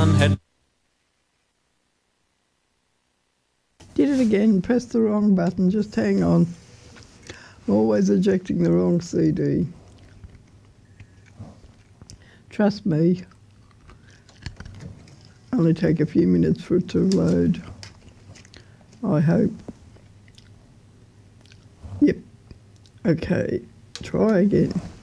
man had. Did it again, press the wrong button, just hang on. Always ejecting the wrong CD. Trust me, only take a few minutes for it to load, I hope. Yep, okay, try again.